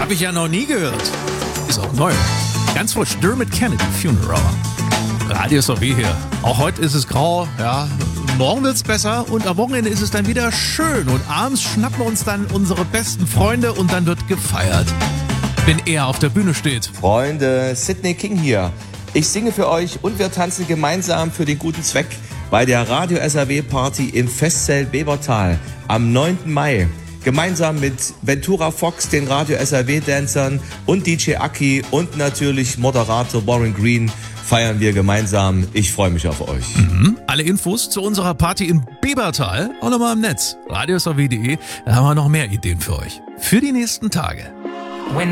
Habe ich ja noch nie gehört. Ist auch neu. Ganz frisch. Dermot Kennedy Funeral. Radio SAW hier. Auch heute ist es grau, ja. Morgen wird's besser und am Wochenende ist es dann wieder schön. Und abends schnappen wir uns dann unsere besten Freunde und dann wird gefeiert. Wenn er auf der Bühne steht. Freunde, Sidney King hier. Ich singe für euch und wir tanzen gemeinsam für den guten Zweck bei der Radio SAW Party im Festzelt Bebertal am 9. Mai. Gemeinsam mit Ventura Fox, den Radio SAW Dancern und DJ Aki und natürlich Moderator Warren Green feiern wir gemeinsam. Ich freue mich auf euch. Alle Infos zu unserer Party im Bebertal auch nochmal im Netz. radiosaw.de, da haben wir noch mehr Ideen für euch. Für die nächsten Tage.